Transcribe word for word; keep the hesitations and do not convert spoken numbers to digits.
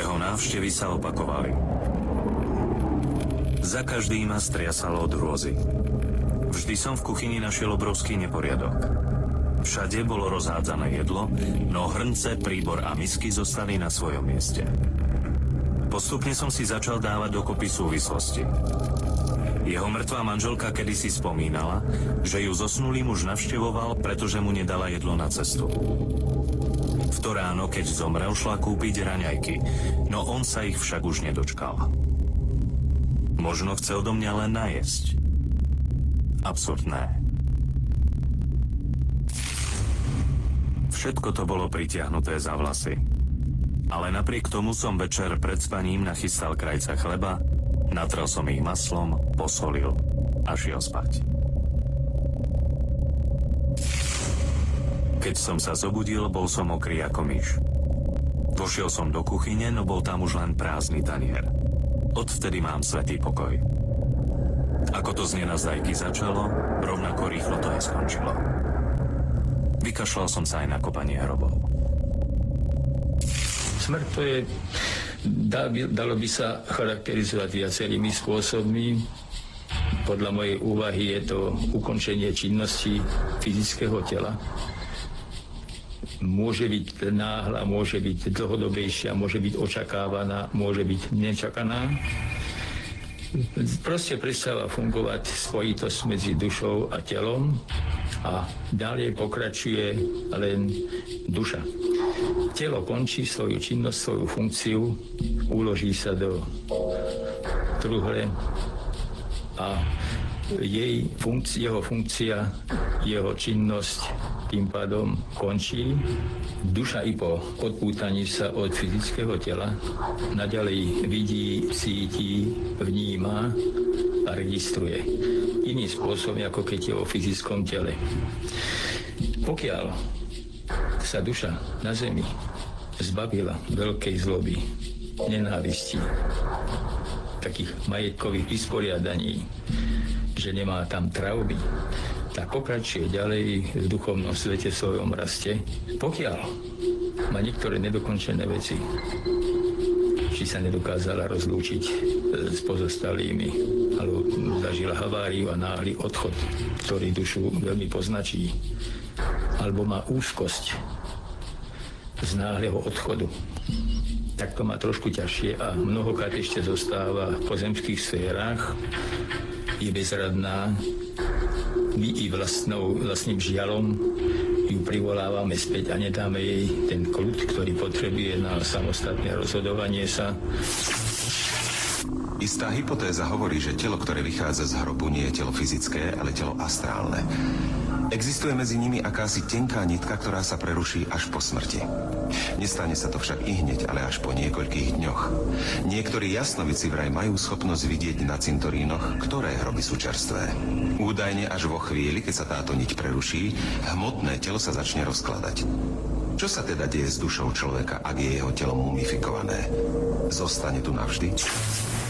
Jeho návštevy sa opakovali. Za každým ma striasalo od hrôzy. Vždy som v kuchyni našiel obrovský neporiadok. Všade bolo rozhádzané jedlo, no hrnce, príbor a misky zostali na svojom mieste. Postupne som si začal dávať dokopy súvislosti. Jeho mŕtvá manželka kedysi spomínala, že ju zosnulý muž navštevoval, pretože mu nedala jedlo na cestu. V to ráno, keď zomrel, šla kúpiť raňajky, no on sa ich však už nedočkal. Možno chce odo mňa len najesť. Absurdné. Všetko to bolo pritiahnuté za vlasy. Ale napriek tomu som večer pred spaním nachystal krajca chleba, natrel som ich maslom, posolil a šiel spať. Keď som sa zobudil, bol som mokrý ako myš. Vošiel som do kuchyne, no bol tam už len prázdny tanier. Odvtedy mám svätý pokoj. Ako to z nenazdajky začalo, rovnako rýchlo to aj skončilo. Vykašľal som sa aj na kopanie hrobov. Smrť to je, dalo by sa charakterizovať viacerými spôsobmi. Podľa mojej úvahy je to ukončenie činnosti fyzického tela. Môže byť náhla, môže byť dlhodobejšia, môže byť očakávaná, môže byť nečakaná. Proste prestáva fungovať spojitosť medzi dušou a telom a ďalej pokračuje len duša. Telo končí svoju činnosť, svoju funkciu, uloží sa do truhle a jej funkcia, jeho funkcia, jeho činnosť tým pádom končí. Duša i po odpútaní sa od fyzického tela naďalej vidí, cíti, vníma a registruje. Iný spôsob, ako keď je o fyzickom tele. Pokiaľ sa duša na zemi zbavila veľkej zloby, nenávisti, takých majetkových vysporiadaní, že nemá tam traumy, tak pokračuje ďalej v duchovnom svete, v svojom raste. Pokiaľ má niektoré nedokončené veci, či sa nedokázala rozlúčiť s pozostalými, alebo zažila haváriu a náhly odchod, ktorý dušu veľmi poznačí, alebo má úzkosť z náhleho odchodu, tak to má trošku ťažšie a mnohokrát ešte zostáva v pozemských sférach, je bezradná. My i vlastnou, vlastným žiaľom ju privolávame späť a nedáme jej ten kľud, ktorý potrebuje na samostatné rozhodovanie sa. Istá hypotéza hovorí, že telo, ktoré vychádza z hrobu, nie je telo fyzické, ale telo astrálne. Existuje medzi nimi akási tenká nitka, ktorá sa preruší až po smrti. Nestane sa to však i hneď, ale až po niekoľkých dňoch. Niektorí jasnovici vraj majú schopnosť vidieť na cintorínoch, ktoré hroby sú čerstvé. Údajne až vo chvíli, keď sa táto niť preruší, hmotné telo sa začne rozkladať. Čo sa teda deje s dušou človeka, ak je jeho telo mumifikované? Zostane tu navždy?